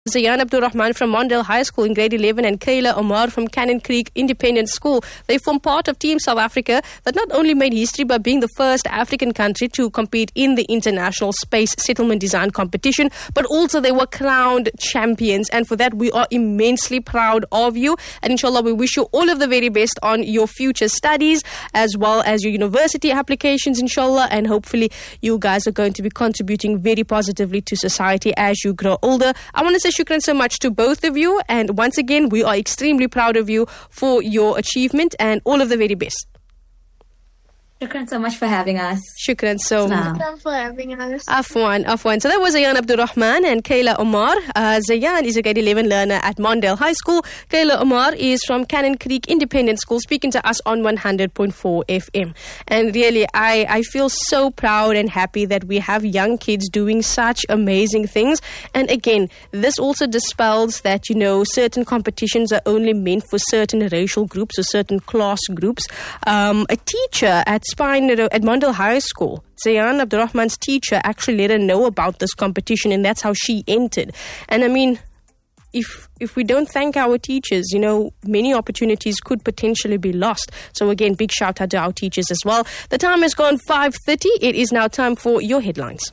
Zayan Abdul Rahman from Mondale High School in grade 11 and Kayla Omar from Cannon Creek Independent School. They form part of Team South Africa that not only made history by being the first African country to compete in the International Space Settlement Design Competition, but also they were crowned champions. And for that, we are immensely proud of you. And inshallah, we wish you all of the very best on your future studies as well as your university applications, inshallah. And hopefully you guys are going to be contributing very positively to society as you grow older. I want to say shukran so much to both of you. And once again, we are extremely proud of you for your achievement and all of the very best. Shukran so much for having us. Shukran so much. Shukran for having us. Afwan. So that was Zayan Abdul Rahman and Kayla Omar. Zayan is a grade 11 learner at Mondale High School. Kayla Omar is from Cannon Creek Independent School, speaking to us on 100.4 FM. And really, I feel so proud and happy that we have young kids doing such amazing things. And again, this also dispels that, certain competitions are only meant for certain racial groups or certain class groups. A teacher at Mondale High School, Zayan Abdul Rahman's teacher, actually let her know about this competition, and that's how she entered. And I mean, if we don't thank our teachers, many opportunities could potentially be lost. So again, big shout out to our teachers as well. The time has gone 5:30. It is now time for your headlines.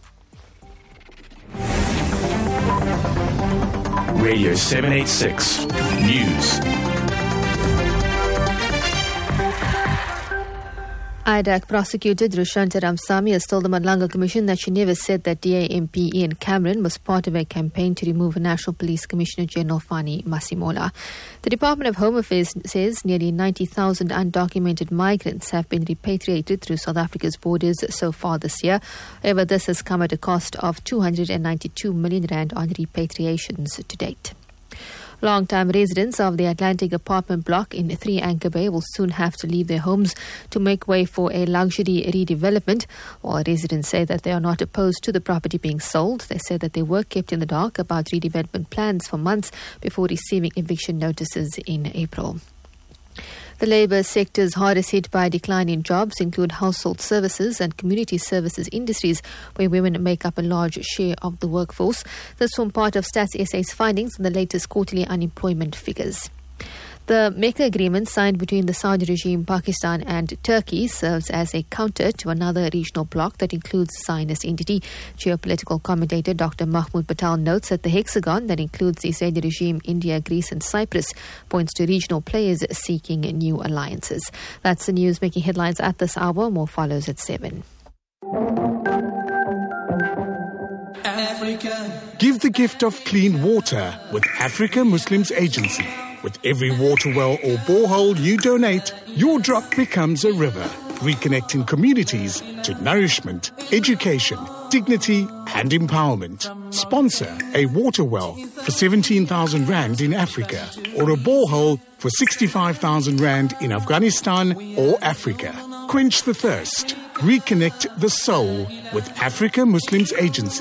Radio 786 News. IDAC prosecutor Drushanta Ramsamy has told the Madlanga Commission that she never said that DA MP Ian Cameron was part of a campaign to remove National Police Commissioner General Fani Masimola. The Department of Home Affairs says nearly 90,000 undocumented migrants have been repatriated through South Africa's borders so far this year. However, this has come at a cost of 292 million rand on repatriations to date. Long-time residents of the Atlantic apartment block in 3 Anchor Bay will soon have to leave their homes to make way for a luxury redevelopment. While residents say that they are not opposed to the property being sold, they say that they were kept in the dark about redevelopment plans for months before receiving eviction notices in April. The labour sectors hardest hit by a decline in jobs include household services and community services industries, where women make up a large share of the workforce. This forms part of Stats SA's findings from the latest quarterly unemployment figures. The Mecca agreement signed between the Saudi regime, Pakistan and Turkey serves as a counter to another regional bloc that includes the Zionist entity. Geopolitical commentator Dr. Mahmoud Patel notes that the hexagon that includes the Israeli regime, India, Greece and Cyprus points to regional players seeking new alliances. That's the news making headlines at this hour. More follows at 7. Africa. Give the gift of clean water with Africa Muslims Agency. With every water well or borehole you donate, your drop becomes a river, reconnecting communities to nourishment, education, dignity and empowerment. Sponsor a water well for 17,000 Rand in Africa or a borehole for 65,000 Rand in Afghanistan or Africa. Quench the thirst. Reconnect the soul with Africa Muslims Agency.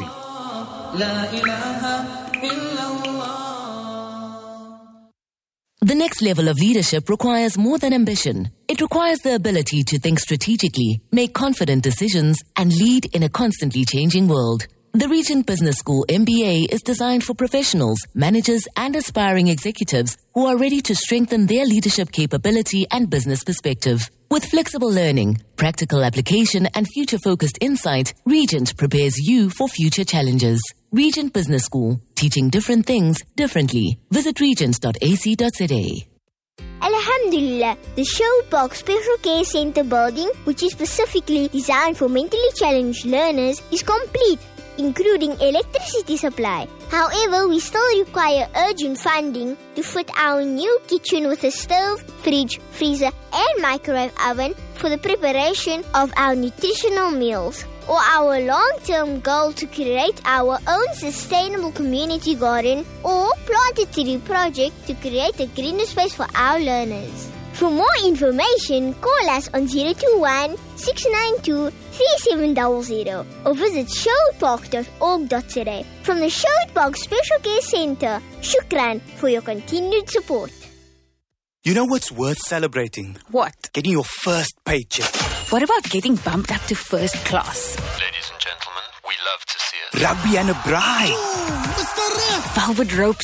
The next level of leadership requires more than ambition. It requires the ability to think strategically, make confident decisions, and lead in a constantly changing world. The Regent Business School MBA is designed for professionals, managers, and aspiring executives who are ready to strengthen their leadership capability and business perspective. With flexible learning, practical application, and future-focused insight, Regent prepares you for future challenges. Regent Business School, teaching different things differently. Visit regents.ac.za. Alhamdulillah, the Showbox Special Care Center building, which is specifically designed for mentally challenged learners, is complete, including electricity supply. However, we still require urgent funding to fit our new kitchen with a stove, fridge, freezer and microwave oven for the preparation of our nutritional meals. Or our long-term goal to create our own sustainable community garden or plant a tree project to create a greener space for our learners. For more information, call us on 021 692 3700 or visit showitbox.org.za. From the Showitbox Special Care Center, shukran for your continued support. You know what's worth celebrating? What? Getting your first paycheck. What about getting bumped up to first class? Ladies and gentlemen, we love to see it. Rugby and a bride. Velvet ropes